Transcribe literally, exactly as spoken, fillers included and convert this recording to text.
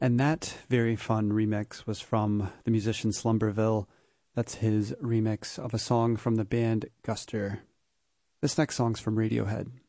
And that very fun remix was from the musician Slumberville. That's his remix of a song from the band Guster. This next song's from Radiohead.